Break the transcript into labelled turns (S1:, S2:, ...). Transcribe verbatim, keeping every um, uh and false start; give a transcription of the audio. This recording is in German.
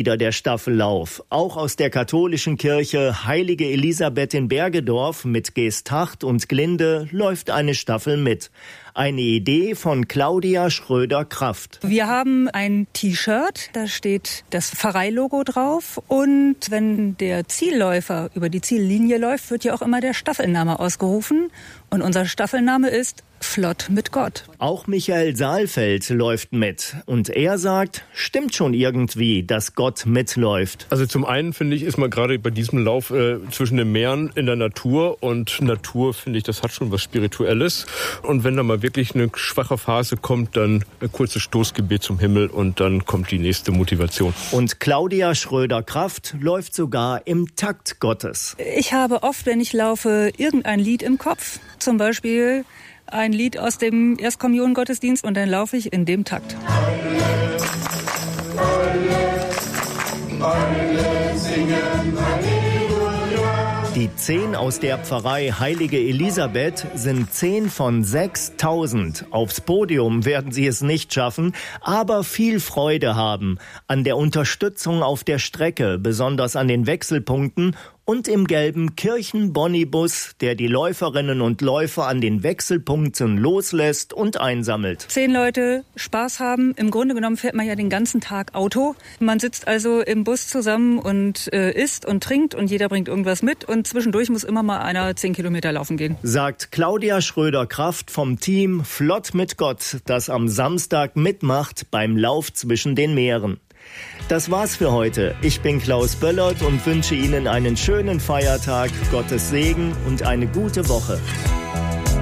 S1: wieder der Staffellauf. Auch aus der katholischen Kirche Heilige Elisabeth in Bergedorf mit Geesthacht und Glinde läuft eine Staffel mit. Eine Idee von Claudia Schröder-Kraft.
S2: Wir haben ein T-Shirt, da steht das Pfarreilogo drauf. Und wenn der Zielläufer über die Ziellinie läuft, wird ja auch immer der Staffelname ausgerufen. Und unser Staffelname ist Flott mit Gott.
S1: Auch Michael Saalfeld läuft mit. Und er sagt, stimmt schon irgendwie, dass Gott mitläuft.
S3: Also zum einen, finde ich, ist man gerade bei diesem Lauf äh, zwischen den Meeren in der Natur. Und Natur, finde ich, das hat schon was Spirituelles. Und wenn da mal wirklich eine schwache Phase kommt, dann ein kurzes Stoßgebet zum Himmel und dann kommt die nächste Motivation.
S1: Und Claudia Schröder-Kraft läuft sogar im Takt Gottes.
S2: Ich habe oft, wenn ich laufe, irgendein Lied im Kopf. Zum Beispiel ein Lied aus dem Erstkommunion-Gottesdienst und dann laufe ich in dem Takt.
S4: Alle, alle, alle singen Halleluja.
S1: Die zehn aus der Pfarrei Heilige Elisabeth sind zehn von sechstausend. Aufs Podium werden sie es nicht schaffen, aber viel Freude haben an der Unterstützung auf der Strecke, besonders an den Wechselpunkten und im gelben Kirchen-Bonnibus, der die Läuferinnen und Läufer an den Wechselpunkten loslässt und einsammelt.
S2: Zehn Leute Spaß haben. Im Grunde genommen fährt man ja den ganzen Tag Auto. Man sitzt also im Bus zusammen und äh, isst und trinkt und jeder bringt irgendwas mit und zwischendurch muss immer mal einer zehn Kilometer laufen gehen.
S1: Sagt Claudia Schröder-Kraft vom Team Flott mit Gott, das am Samstag mitmacht beim Lauf zwischen den Meeren. Das war's für heute. Ich bin Klaus Böllert und wünsche Ihnen einen schönen Feiertag, Gottes Segen und eine gute Woche.